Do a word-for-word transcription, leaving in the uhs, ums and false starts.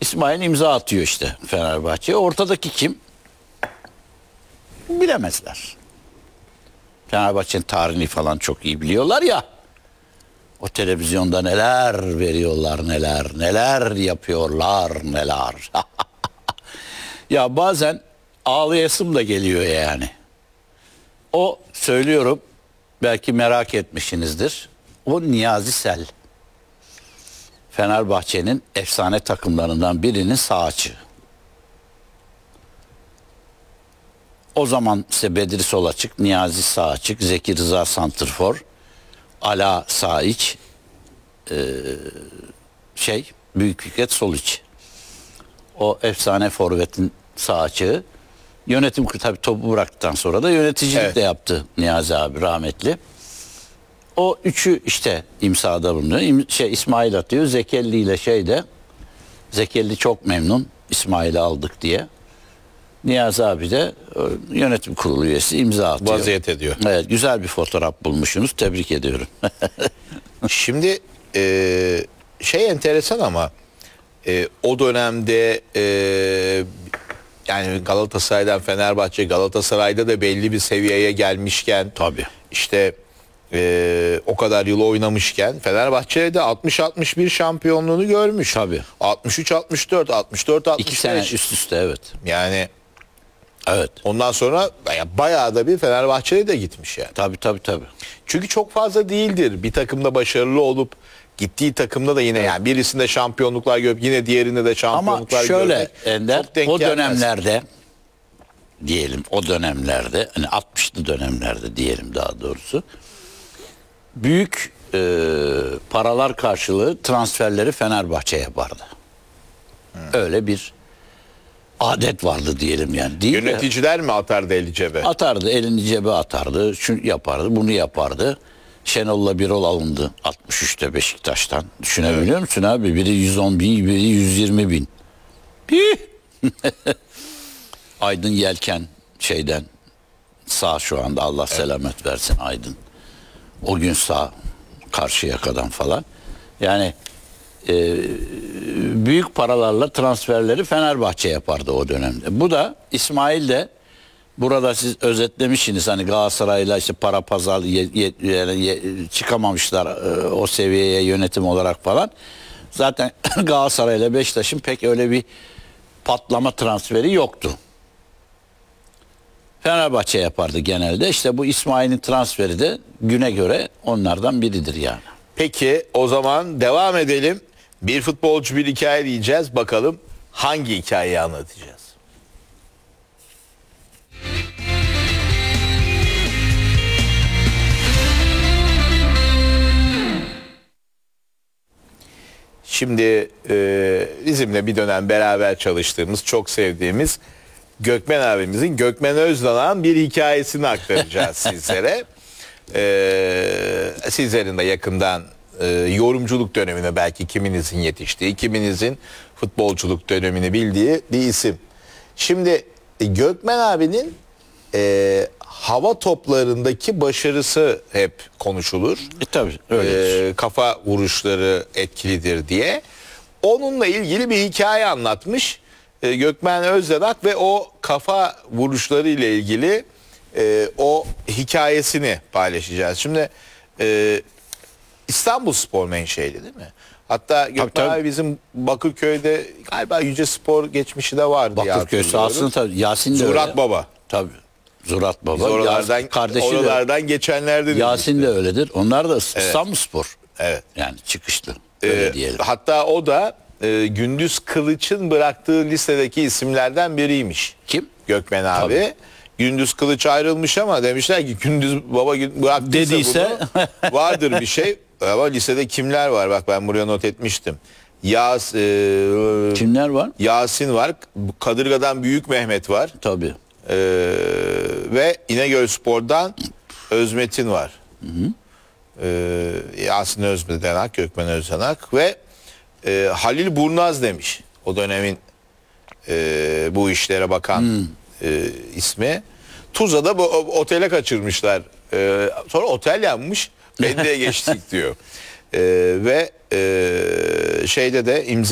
İsmail imza atıyor işte Fenerbahçe'ye. Ortadaki kim? Bilemezler. Fenerbahçe'nin tarihini falan çok iyi biliyorlar ya. O televizyonda neler veriyorlar, neler, neler yapıyorlar, neler. Ya bazen ağlayasım da geliyor yani. O, söylüyorum, belki merak etmişsinizdir. O Niyazi Sel. Fenerbahçe'nin efsane takımlarından birinin sağ açığı. O zaman işte Bedri sol açık, Niyazi sağ açık, Zeki Rıza santrfor, Ala sağ iç, e, şey Büyük Fikret sol iç. O efsane forvetin sağ açığı. Yönetim tabii topu bıraktıktan sonra da yöneticilik evet. de yaptı Niyazi abi rahmetli. O üçü işte imzada bulunuyor. İm, şey İsmail atıyor. Zekelli ile şeyde. Zekelli çok memnun İsmail'i aldık diye. Niyazi abi de yönetim kurulu üyesi imza atıyor. Vaziyet ediyor. Evet, güzel bir fotoğraf bulmuşsunuz. Tebrik ediyorum. Şimdi e, şey enteresan ama e, o dönemde e, yani Galatasaray'dan Fenerbahçe, Galatasaray'da da belli bir seviyeye gelmişken tabii işte e, o kadar yıl oynamışken Fenerbahçe'de de altmış altmış bir şampiyonluğunu görmüş. Tabii. altmış üç altmış dört altmış dört altmış beş. İki sene üst üste evet. Yani evet. Ondan sonra bayağı da bir Fenerbahçe'ye de gitmiş yani. Tabii tabii tabii. Çünkü çok fazla değildir. Bir takımda başarılı olup gittiği takımda da yine evet. yani birisinde şampiyonluklar görüp yine diğerinde de şampiyonluklar ama şöyle görmek Ender, çok denk o gelmez. dönemlerde diyelim o dönemlerde hani altmışlı dönemlerde diyelim daha doğrusu büyük e, paralar karşılığı transferleri Fenerbahçe yapardı. Hmm. Öyle bir adet vardı diyelim yani. Değil Yöneticiler mi? mi atardı eli cebe? Atardı, elini cebe atardı, şunu yapardı, bunu yapardı. Şenol'la Birol alındı altmış üçte Beşiktaş'tan. Düşünebiliyor evet. musun abi? Biri yüz on bin, biri yüz yirmi bin. Aydın Yelken şeyden sağ şu anda Allah evet. selamet versin Aydın. O gün sağ Karşıyaka'dan falan. Yani e, büyük paralarla transferleri Fenerbahçe yapardı o dönemde. Bu da İsmail de burada siz özetlemişsiniz hani Galatasaray'la işte para pazarlığı ye, ye, ye, çıkamamışlar e, o seviyeye yönetim olarak falan. Zaten Galatasaray'la Beşiktaş'ın pek öyle bir patlama transferi yoktu. Fenerbahçe yapardı genelde. İşte bu İsmail'in transferi de güne göre onlardan biridir yani. Peki o zaman devam edelim. Bir futbolcu bir hikaye diyeceğiz. Bakalım hangi hikayeyi anlatacağız? Şimdi e, bizimle bir dönem beraber çalıştığımız, çok sevdiğimiz Gökmen abimizin Gökmen Özdan'ın bir hikayesini aktaracağız sizlere. E, sizlerin de yakından e, yorumculuk dönemine belki kiminizin yetiştiği, kiminizin futbolculuk dönemini bildiği bir isim. Şimdi e, Gökmen abinin e, hava toplarındaki başarısı hep konuşulur. E tabii öyle. E, kafa vuruşları etkilidir diye. Onunla ilgili bir hikaye anlatmış e, Gökmen Özdanak ve o kafa vuruşları ile ilgili e, o hikayesini paylaşacağız. Şimdi e, İstanbulspor menşeli değil mi? Hatta Gökmen tabii, tabii. abi bizim Bakırköy'de galiba Yüce Spor geçmişi de vardı. Bakırköy sahasını tabii Yasin de Zurat öyle. Baba. Tabii. Zurat Baba. Biz oralardan, kardeşi oralardan de, geçenlerden. Yasin işte. de öyledir. Onlar da evet. İstanbulspor. Evet. Yani çıkışlı. Öyle ee, diyelim. Hatta o da e, Gündüz Kılıç'ın bıraktığı listedeki isimlerden biriymiş. Kim? Gökmen abi. Tabii. Gündüz Kılıç ayrılmış ama demişler ki Gündüz Baba bıraktıysa dediyse bunu vardır bir şey. Ama listede kimler var? Bak ben buraya not etmiştim. Yas, e, kimler var? Yasin var. Kadırga'dan Büyük Mehmet var. Tabii. Ee, ve İnegölspor'dan Özmetin var. Hı hı. Ee, Yasin Özmedanak, Gökmen Özdanak ve e, Halil Burnaz demiş. O dönemin e, bu işlere bakan hmm. e, ismi. Tuzla'da bu otele kaçırmışlar. E, sonra otel yanmış. Pendik'e geçtik diyor. E, ve e, şeyde de imza